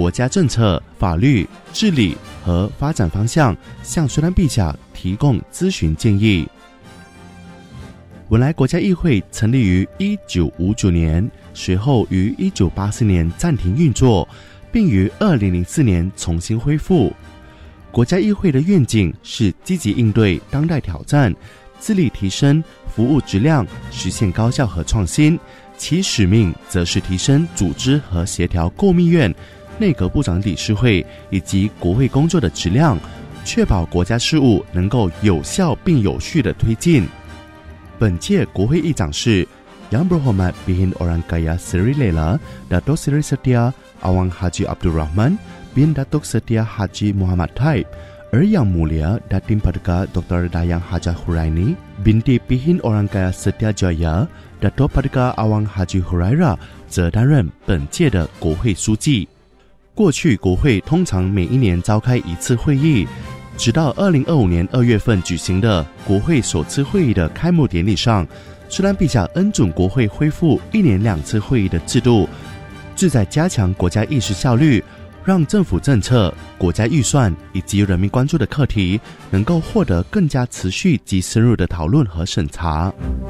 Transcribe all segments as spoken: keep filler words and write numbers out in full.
国家政策、法律、治理和发展方向，向苏丹陛下提供咨询建议。文莱国家议会成立于一九五九年，随后于一九八四年暂停运作，并于二零零四年重新恢复。国家议会的愿景是积极应对当代挑战，致力提升服务质量，实现高效和创新。其使命则是提升组织和协调国密院、内阁部长理事会以及国会工作的质量，确保国家事务能够有效并有序地推进。本届国会议长是 Yang Berhormat bin Orang Kaya Seri Lela Datuk Seri Setia Awang Haji Abdul Rahman bin Datuk Setia Haji Muhammad Taib,而 Yang Mulia Datin Paduka Doktor Dayang Haja Huraini binti Pihin Orang Kaya Setia Jaya Datuk Paduka Awang Haji Huraira 则担任本届的国会书记。过去国会通常每一年召开一次会议，直到二零二五年二月份举行的国会首次会议的开幕典礼上，苏丹陛下恩准国会恢复一年两次会议的制度，旨在加强国家议事效率，让政府政策、国家预算以及人民关注的课题能够获得更加持续及深入的讨论和审查。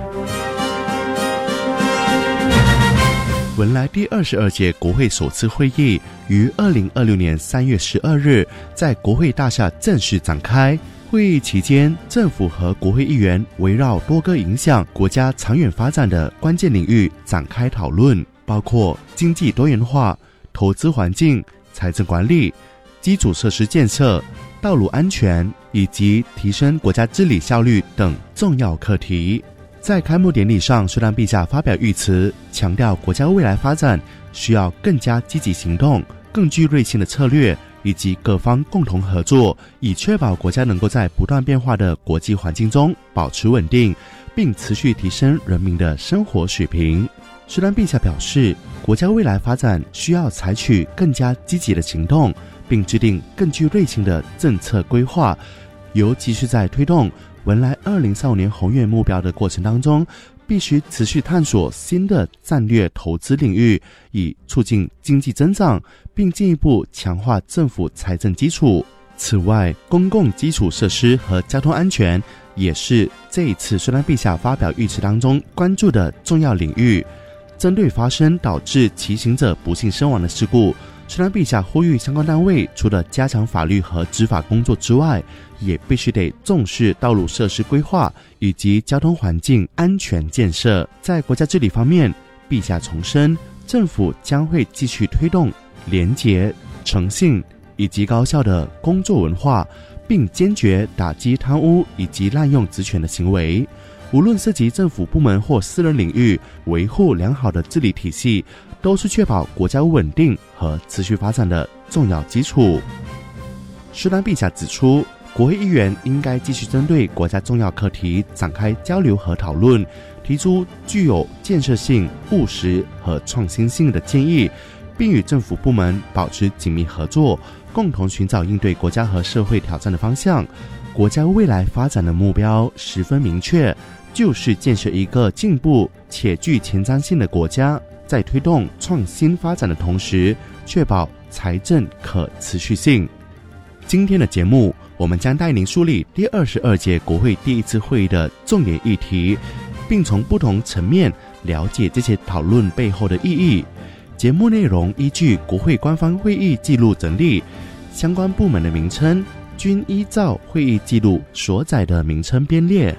文莱第二十二届国会首次会议于二零二六年三月十二日在国会大厦正式展开。会议期间，政府和国会议员围绕多个影响国家长远发展的关键领域展开讨论，包括经济多元化、投资环境、财政管理、基础设施建设、道路安全以及提升国家治理效率等重要课题。在开幕典礼上，苏丹陛下发表谕词，强调国家未来发展需要更加积极行动、更具锐性的策略以及各方共同合作，以确保国家能够在不断变化的国际环境中保持稳定，并持续提升人民的生活水平。苏丹陛下表示，国家未来发展需要采取更加积极的行动，并制定更具锐性的政策规划，尤其是在推动文莱二零三五年宏远目标的过程当中，必须持续探索新的战略投资领域，以促进经济增长，并进一步强化政府财政基础。此外，公共基础设施和交通安全也是这一次苏丹陛下发表谕词当中关注的重要领域。针对发生导致骑行者不幸身亡的事故，苏丹陛下呼吁相关单位除了加强法律和执法工作之外，也必须得重视道路设施规划以及交通环境安全建设。在国家治理方面，陛下重申，政府将会继续推动廉洁、诚信以及高效的工作文化，并坚决打击贪污以及滥用职权的行为。无论涉及政府部门或私人领域，维护良好的治理体系都是确保国家稳定和持续发展的重要基础。苏丹陛下指出，国会议员应该继续针对国家重要课题展开交流和讨论，提出具有建设性、务实和创新性的建议，并与政府部门保持紧密合作，共同寻找应对国家和社会挑战的方向。国家未来发展的目标十分明确，就是建设一个进步且具前瞻性的国家，在推动创新发展的同时，确保财政可持续性。今天的节目，我们将带您梳理第二十二届国会第一次会议的重点议题，并从不同层面了解这些讨论背后的意义。节目内容依据国会官方会议记录整理，相关部门的名称均依照会议记录所载的名称编列。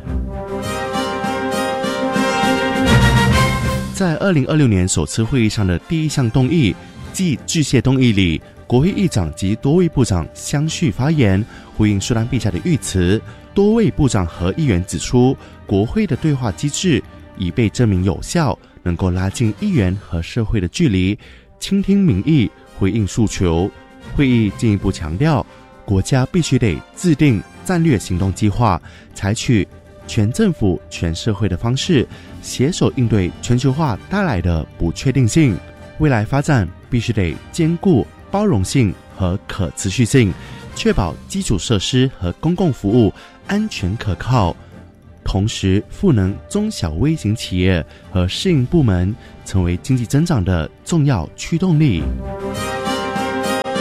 在二零二六年首次会议上的第一项动议，即致谢动议里，国会议长及多位部长相续发言，回应苏丹陛下的谕词。多位部长和议员指出，国会的对话机制已被证明有效，能够拉近议员和社会的距离，倾听民意，回应诉求。会议进一步强调，国家必须得制定战略行动计划，采取全政府全社会的方式，携手应对全球化带来的不确定性。未来发展必须得兼顾包容性和可持续性，确保基础设施和公共服务安全可靠，同时赋能中小微型企业和适应部门，成为经济增长的重要驱动力。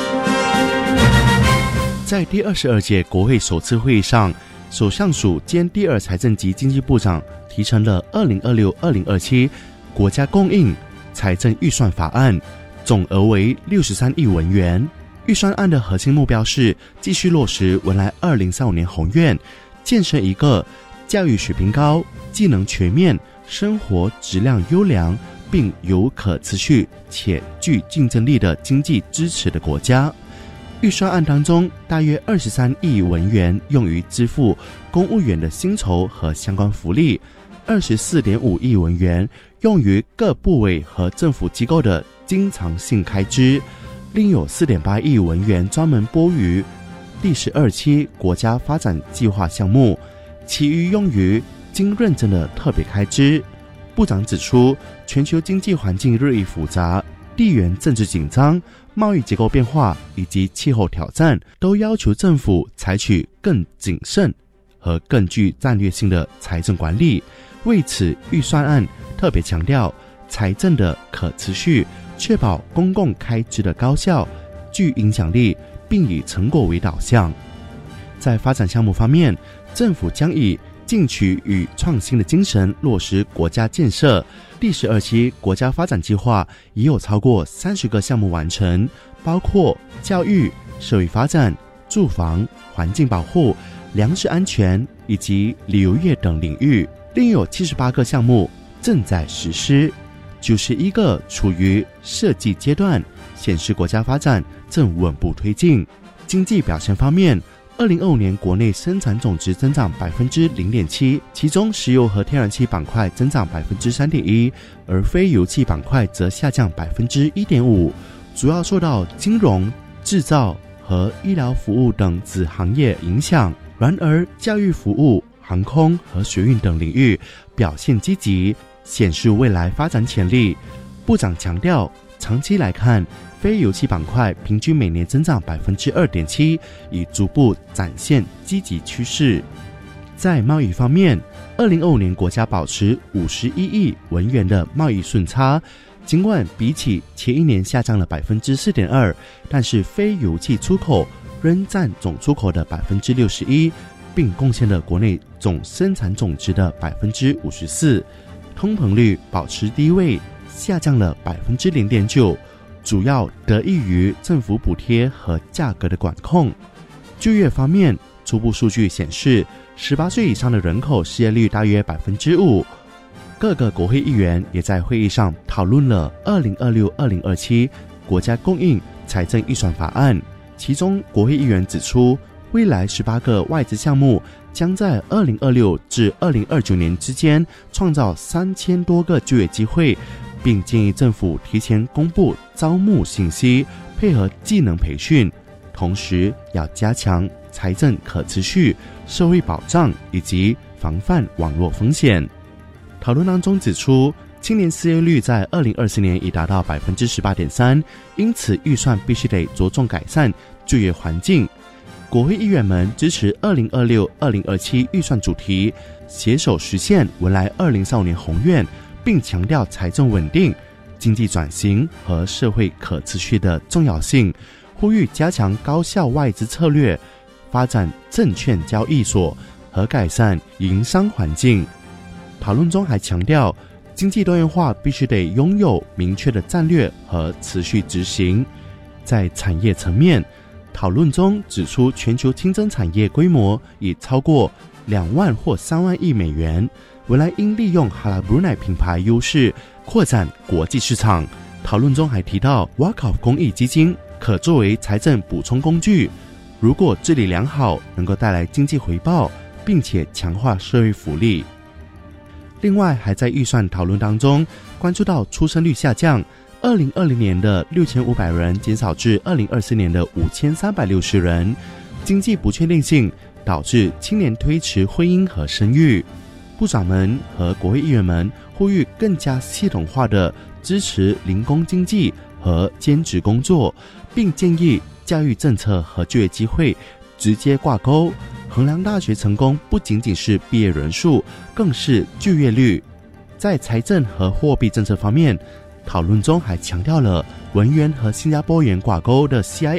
在第二十二届国会首次会议上，首相署兼第二财政及经济部长提成了二零二六到二零二七国家供应财政预算法案，总额为六十三亿文元。预算案的核心目标是继续落实文莱二零三五年宏愿，建设一个教育水平高、技能全面、生活质量优良并有可持续且具竞争力的经济支持的国家。预算案当中，大约二十三亿文元用于支付公务员的薪酬和相关福利，二十四点五亿文元用于各部委和政府机构的经常性开支，另有 四点八亿文元专门拨于第十二期国家发展计划项目，其余用于经认证的特别开支。部长指出，全球经济环境日益复杂，地缘政治紧张、贸易结构变化以及气候挑战，都要求政府采取更谨慎和更具战略性的财政管理。为此，预算案特别强调财政的可持续，确保公共开支的高效、具影响力，并以成果为导向。在发展项目方面，政府将以进取与创新的精神落实国家建设。第十二期国家发展计划已有超过三十个项目完成，包括教育、社会发展、住房、环境保护、粮食安全以及旅游业等领域，另有七十八个项目正在实施，九十一个处于设计阶段，显示国家发展正稳步推进。经济表现方面，二零二五年国内生产总值增长 百分之零点七， 其中石油和天然气板块增长 百分之三点一， 而非油气板块则下降 百分之一点五， 主要受到金融、制造和医疗服务等子行业影响。然而教育服务、航空和水运等领域表现积极，显示未来发展潜力。部长强调，长期来看，非油气板块平均每年增长 百分之二点七， 已逐步展现积极趋势。在贸易方面，二零二五年国家保持五十一亿文元的贸易顺差，尽管比起前一年下降了 百分之四点二， 但是非油气出口仍占总出口的 百分之六十一， 并贡献了国内总生产总值的 百分之五十四。通膨率保持低位，下降了 百分之零点九，主要得益于政府补贴和价格的管控。就业方面，初步数据显示，十八岁以上的人口失业率大约 百分之五。各个国会议员也在会议上讨论了二零二六到二零二七国家供应财政预算法案。其中，国会议员指出，未来十八个外资项目将在二零二六至二零二九年之间创造三千多个就业机会，并建议政府提前公布招募信息，配合技能培训，同时要加强财政可持续、社会保障以及防范网络风险。讨论当中指出，青年失业率在二零二四年已达到 百分之十八点三， 因此预算必须得着重改善就业环境。国会议员们支持二零二六到二零二七预算主题，携手实现文莱二零三五年宏愿，并强调财政稳定、经济转型和社会可持续的重要性，呼吁加强高效外资策略，发展证券交易所和改善营商环境。讨论中还强调，经济多元化必须得拥有明确的战略和持续执行。在产业层面，讨论中指出，全球清真产业规模已超过两万或三万亿美元，文莱应利用哈拉布鲁奈品牌优势扩展国际市场。讨论中还提到，瓦考公益基金可作为财政补充工具，如果治理良好，能够带来经济回报，并且强化社会福利。另外，还在预算讨论当中关注到出生率下降，二零二零年的六千五百人减少至二零二四年的五千三百六十人，经济不确定性导致青年推迟婚姻和生育。部长们和国会议员们呼吁更加系统化的支持零工经济和兼职工作，并建议教育政策和就业机会直接挂钩。衡量大学成功不仅仅是毕业人数，更是就业率。在财政和货币政策方面，讨论中还强调了文元和新加坡元挂钩的 C I